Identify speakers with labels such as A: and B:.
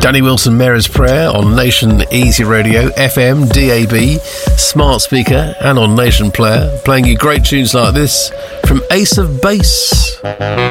A: Danny Wilson, Mary's Prayer on Nation Easy Radio, FM, DAB, smart speaker and on Nation Player, playing you great tunes like this from Ace of Base.